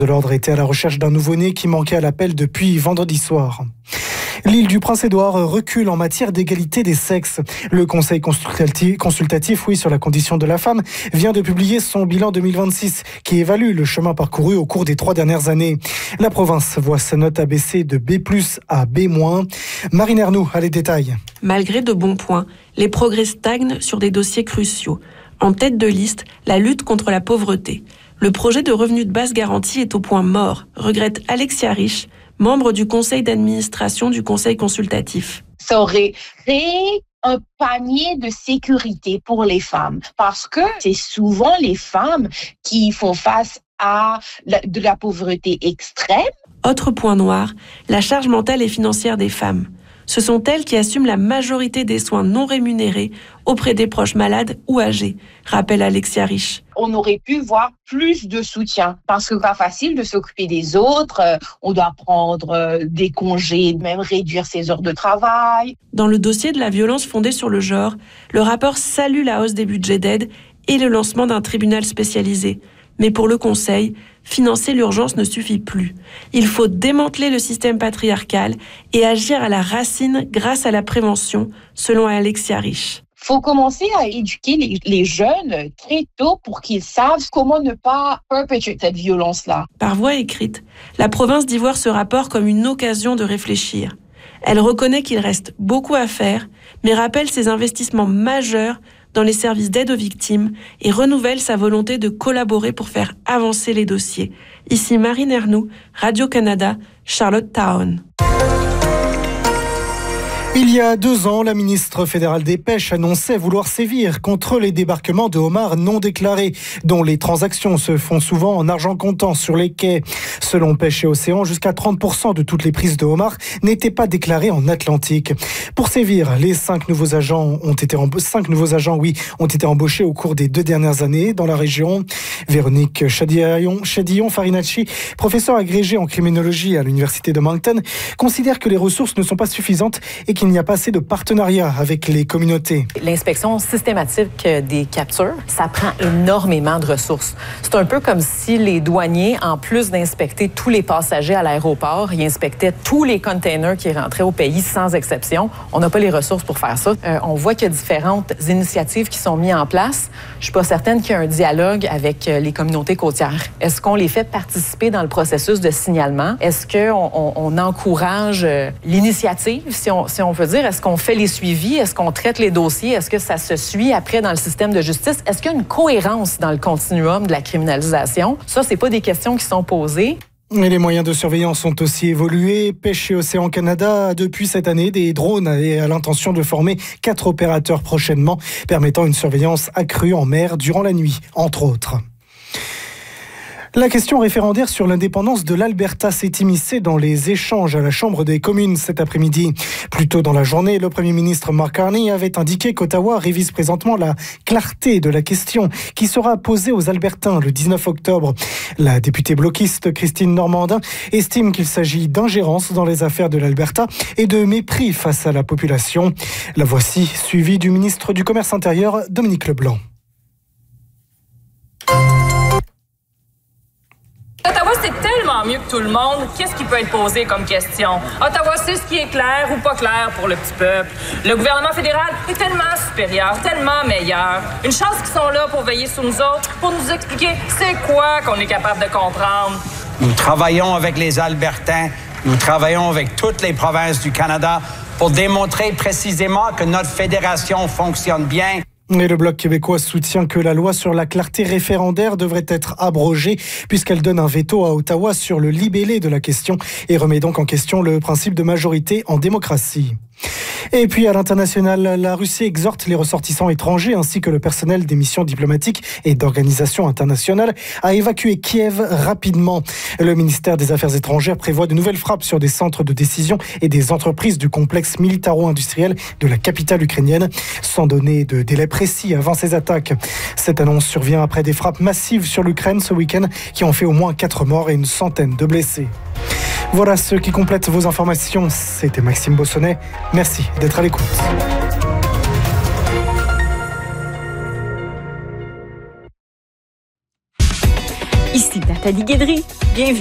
de l'ordre était à la recherche d'un nouveau-né qui manquait à l'appel depuis vendredi soir. L'île du Prince-Édouard recule en matière d'égalité des sexes. Le Conseil consultatif sur la condition de la femme vient de publier son bilan 2026 qui évalue le chemin parcouru au cours des 3 dernières années. La province voit sa note abaisser de B+ à B-. Marine Ernoux a les détails. Malgré de bons points, les progrès stagnent sur des dossiers cruciaux. En tête de liste, la lutte contre la pauvreté. Le projet de revenu de base garanti est au point mort, regrette Alexia Rich, membre du conseil d'administration du conseil consultatif. Ça aurait créé un panier de sécurité pour les femmes parce que c'est souvent les femmes qui font face à de la pauvreté extrême. Autre point noir, la charge mentale et financière des femmes. Ce sont elles qui assument la majorité des soins non rémunérés auprès des proches malades ou âgés, rappelle Alexia Rich. On aurait pu voir plus de soutien parce que c'est pas facile de s'occuper des autres. On doit prendre des congés, même réduire ses heures de travail. Dans le dossier de la violence fondée sur le genre, le rapport salue la hausse des budgets d'aide et le lancement d'un tribunal spécialisé. Mais pour le Conseil, financer l'urgence ne suffit plus. Il faut démanteler le système patriarcal et agir à la racine grâce à la prévention, selon Alexia Rich. Il faut commencer à éduquer les jeunes très tôt pour qu'ils savent comment ne pas perpétuer cette violence-là. Par voie écrite, la province d'y voit ce rapport comme une occasion de réfléchir. Elle reconnaît qu'il reste beaucoup à faire, mais rappelle ses investissements majeurs dans les services d'aide aux victimes et renouvelle sa volonté de collaborer pour faire avancer les dossiers. Ici Marine Ernoux, Radio-Canada, Charlottetown. Il y a 2 ans, la ministre fédérale des Pêches annonçait vouloir sévir contre les débarquements de homards non déclarés, dont les transactions se font souvent en argent comptant sur les quais. Selon Pêche et Océan, jusqu'à 30% de toutes les prises de homards n'étaient pas déclarées en Atlantique. Pour sévir, les 5 nouveaux agents ont été embauchés au cours des 2 dernières années dans la région. Véronique Chadillon-Farinacci, professeure agrégée en criminologie à l'Université de Moncton, considère que les ressources ne sont pas suffisantes et qu'il n'y a pas assez de partenariat avec les communautés. L'inspection systématique des captures, ça prend énormément de ressources. C'est un peu comme si les douaniers, en plus d'inspecter tous les passagers à l'aéroport, ils inspectaient tous les containers qui rentraient au pays sans exception. On n'a pas les ressources pour faire ça. On voit qu'il y a différentes initiatives qui sont mises en place. Je suis pas certaine qu'il y a un dialogue avec les communautés côtières. Est-ce qu'on les fait participer dans le processus de signalement? Est-ce qu'on encourage l'initiative, si on veut dire? Est-ce qu'on fait les suivis? Est-ce qu'on traite les dossiers? Est-ce que ça se suit après dans le système de justice? Est-ce qu'il y a une cohérence dans le continuum de la criminalisation? Ça, c'est pas des questions qui sont posées. Et les moyens de surveillance ont aussi évolué. Pêche et Océan Canada a depuis cette année des drones et a l'intention de former 4 opérateurs prochainement, permettant une surveillance accrue en mer durant la nuit, entre autres. La question référendaire sur l'indépendance de l'Alberta s'est immiscée dans les échanges à la Chambre des communes cet après-midi. Plus tôt dans la journée, le Premier ministre Mark Carney avait indiqué qu'Ottawa révise présentement la clarté de la question qui sera posée aux Albertains le 19 octobre. La députée bloquiste Christine Normandin estime qu'il s'agit d'ingérence dans les affaires de l'Alberta et de mépris face à la population. La voici, suivie du ministre du Commerce intérieur Dominique Leblanc. Ottawa, c'est tellement mieux que tout le monde. Qu'est-ce qui peut être posé comme question? Ottawa, c'est ce qui est clair ou pas clair pour le petit peuple. Le gouvernement fédéral est tellement supérieur, tellement meilleur. Une chance qu'ils sont là pour veiller sur nous autres, pour nous expliquer c'est quoi qu'on est capable de comprendre. Nous travaillons avec les Albertains, nous travaillons avec toutes les provinces du Canada pour démontrer précisément que notre fédération fonctionne bien. Et le Bloc québécois soutient que la loi sur la clarté référendaire devrait être abrogée puisqu'elle donne un veto à Ottawa sur le libellé de la question et remet donc en question le principe de majorité en démocratie. Et puis à l'international, la Russie exhorte les ressortissants étrangers ainsi que le personnel des missions diplomatiques et d'organisations internationales à évacuer Kiev rapidement. Le ministère des Affaires étrangères prévoit de nouvelles frappes sur des centres de décision et des entreprises du complexe militaro-industriel de la capitale ukrainienne, sans donner de délai précis avant ces attaques. Cette annonce survient après des frappes massives sur l'Ukraine ce week-end qui ont fait au moins 4 morts et une centaine de blessés. Voilà ce qui complète vos informations. C'était Maxime Bossonnet. Merci d'être à l'écoute. Ici Nathalie Guédry. Bienvenue.